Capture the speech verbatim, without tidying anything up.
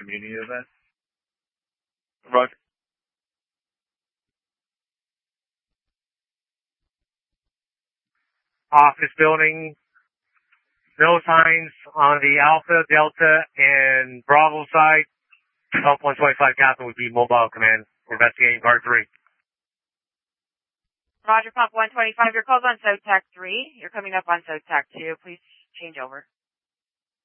community event. Roger. Office building, no signs on the Alpha, Delta, and Bravo side. Help one twenty-five Captain would be mobile command. We're investigating part three. Roger, Pump one twenty-five, your call's on SOTAC three. You're coming up on SOTAC two. Please change over.